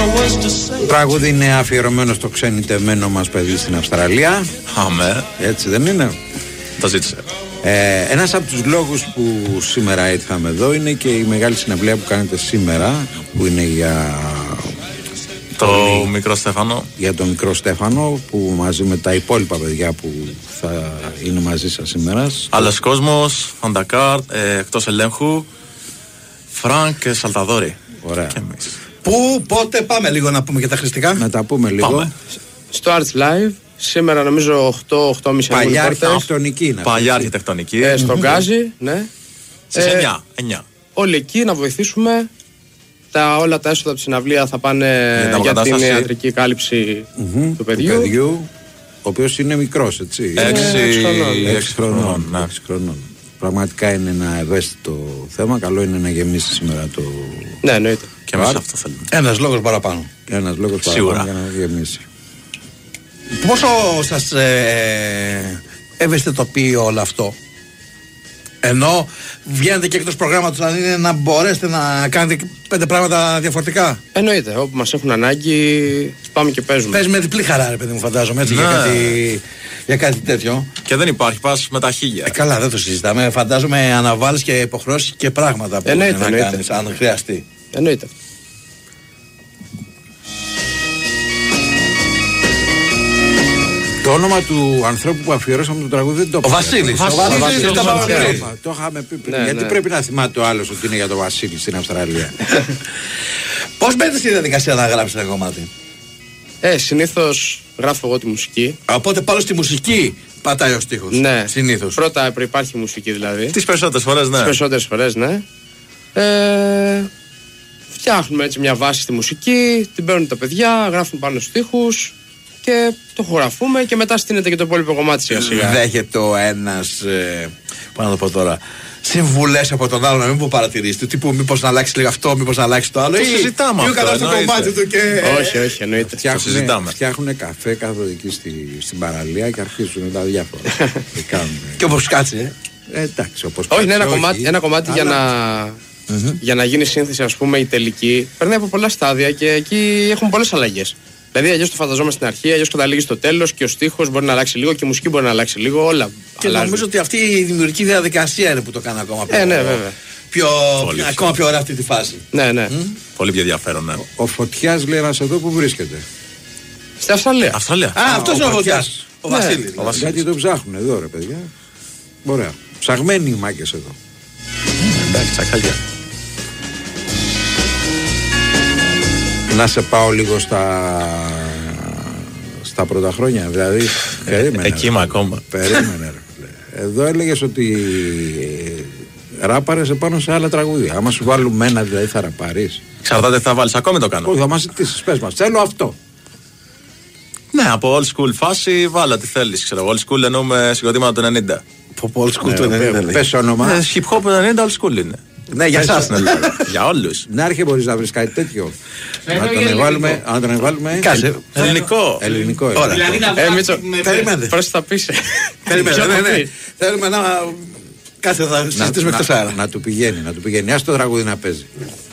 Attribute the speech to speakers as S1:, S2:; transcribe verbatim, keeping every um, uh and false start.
S1: Το τραγούδι είναι αφιερωμένο στο ξενιτεμένο μας παιδί στην Αυστραλία.
S2: Αμέ.
S1: Έτσι δεν είναι?
S2: Το ζήτησε.
S1: Ε, ένας από τους λόγους που σήμερα ήρθαμε εδώ είναι και η μεγάλη συναυλία που κάνετε σήμερα, που είναι για
S2: το πολύ... μικρό Στέφανο.
S1: Για τον μικρό Στέφανο, που μαζί με τα υπόλοιπα παιδιά που θα είναι μαζί σας σήμερα.
S2: Άλλος κόσμος, Φαντακάρτ, ε, εκτός ελέγχου, Φρανκ και Σαλταδόρη.
S1: Ωραία.
S2: Και εμείς.
S3: Πού, πότε πάμε λίγο να πούμε και τα χρηστικά?
S1: Να τα πούμε λίγο. Πάμε.
S4: Στο Arts Live. Σήμερα νομίζω οκτώ οκτώ και μισή.
S1: Παλιά αρχιτεκτονική είναι.
S2: Παλιά αρχιτεκτονική.
S4: Ε, στον Γκάζι, ναι.
S2: Στις εννιά, εννιά.
S4: Όλοι εκεί να βοηθήσουμε. Τα, όλα τα έσοδα από τη συναυλία θα πάνε για, για την ιατρική κάλυψη mm-hmm, του παιδιού.
S1: Του παιδιού, ο οποίος είναι μικρός, έτσι.
S2: έξι χρονών.
S1: χρονών. Πραγματικά είναι ένα ευαίσθητο θέμα. Καλό είναι να γεμίσει σήμερα το.
S4: Ναι, εννοείται.
S2: Και εμείς αυτό θέλουμε.
S3: Ένας λόγος παραπάνω.
S1: Ένας λόγος παραπάνω για να γεμίσει.
S3: Πόσο σας ε, ευαισθητοποιεί όλο αυτό? Ενώ βγαίνετε και εκτός προγράμματος, δηλαδή είναι να μπορέσετε να κάνετε πέντε πράγματα διαφορετικά.
S4: Εννοείται, όπου μας έχουν ανάγκη πάμε και παίζουμε.
S3: Παίζουμε διπλή χαρά, ρε παιδί μου, φαντάζομαι, έτσι, ναι. για, κάτι, για κάτι τέτοιο.
S2: Και δεν υπάρχει, πας με τα χίλια.
S3: Ε, καλά, δεν το συζητάμε. Φαντάζομαι αναβάλεις και υποχρεώσεις και πράγματα που εννοείται, να εννοείται. κάνεις, αν χρειαστεί.
S4: Εννοείται.
S1: Το όνομα του ανθρώπου που αφιερώσαμε το τραγούδι δεν το
S3: Ο Βασίλης. Ο Βασίλης.
S1: Το είχαμε πει πριν. Γιατί πρέπει να θυμάται ο άλλος ότι είναι για τον Βασίλη στην Αυστραλία?
S3: Πώς μπαίνετε στη διαδικασία να γράψετε ένα κομμάτι?
S4: Ε, συνήθως γράφω εγώ τη μουσική.
S3: Οπότε πάνω στη μουσική πατάει ο στίχος.
S4: Ναι.
S3: Συνήθως.
S4: Πρώτα υπάρχει μουσική δηλαδή.
S2: Τις περισσότερες φορές, ναι.
S4: Τις περισσότερες φορές, ναι. Ε, φτιάχνουμε έτσι μια βάση στη μουσική, την παίρνουν τα παιδιά, γράφουν πάνω στίχους και το χωραφούμε και μετά στείνεται και το υπόλοιπο κομμάτι σιγά σιγά.
S3: Δέχεται ο ένας, ε, πώς να το πω τώρα, συμβουλές από τον άλλο, να μην πω παρατηρήσετε. Τύπου μήπως να αλλάξει λίγο αυτό, μήπως να αλλάξει το άλλο.
S2: Το συζητάμε αυτό.
S3: Ή το κομμάτι του και.
S4: Όχι, όχι, εννοείται.
S1: Φτιάχνουν καφέ καθόλου εκεί στη, στην παραλία και αρχίζουν τα διάφορα. και,
S3: και όπως κάτσε.
S1: Ε, εντάξει, όπως
S4: όχι, είναι ένα κομμάτι, ένα κομμάτι αλλά... για να. Mm-hmm. Για να γίνει σύνθεση, ας πούμε, η τελική, περνάει από πολλά στάδια και εκεί έχουν πολλές αλλαγές. Δηλαδή, αλλιώς το φανταζόμαστε στην αρχή, αλλιώς καταλήγει στο τέλος και ο στίχος μπορεί να αλλάξει λίγο και η μουσική μπορεί να αλλάξει λίγο. Όλα.
S3: Και αλλάζουν. Νομίζω ότι αυτή η δημιουργική διαδικασία είναι που το κάνει ακόμα πιο.
S4: Ε, ναι, βέβαια.
S3: Πιο, ακόμα πιο ωραία αυτή τη φάση.
S4: Ναι, ναι.
S2: Mm? Πολύ πιο ενδιαφέρον, ναι.
S1: Ο, ο Φωτιάς λέει ένας εδώ που βρίσκεται.
S4: Στην Αυστραλία.
S2: Αυστραλία.
S3: Α, αυτός είναι ο Φωτιάς. Ο
S4: ναι.
S3: Βασίλης.
S1: Ο Βασίλης. Γιατί το ψάχνουν εδώ, ρε παιδιά. Ωραία. Ψαγμένοι οι μάγκες εδώ.
S2: Εντάξει, τσακαλιά.
S1: Να σε πάω λίγο στα στα πρώτα χρόνια, δηλαδή. Περίμενε.
S2: Εκεί είμαι ακόμα.
S1: Περίμενε. Εδώ έλεγες ότι ράπαρες επάνω σε άλλα τραγούδια. Άμα σου βάλουμε ένα, δηλαδή θα ραπαρείς.
S2: Εξαρτάται τι θα βάλεις. Ακόμη το κάνω.
S1: Όχι, θα μας ζητήσεις. Πες μας. Θέλω αυτό.
S2: Ναι, από old school φάση βάλα τι θέλεις. Ξέρω, old school εννοούμε συγκροτήματα του ενενήντα.
S3: Από old school του ενενήντα.
S1: Πες όνομα.
S2: Hip hop του ενενήντα old school είναι.
S3: Ναι, για εσάς είναι.
S2: Για όλους.
S1: Να έρχεται, μπορείς να βρεις κάτι τέτοιο. Να τον εβάλουμε. Να τον εβάλουμε.
S3: Κάσε.
S2: Ελληνικό.
S1: Ελληνικό.
S3: Ωραία.
S4: Ε, Μίτσο,
S3: περιμένετε.
S4: πώς θα πεις.
S3: Περιμένετε. Θέλουμε να. Κάτσε, θα συζητήσουμε εκτός αέρα.
S1: Να του πηγαίνει, να του πηγαίνει. Ας το τραγούδι να παίζει.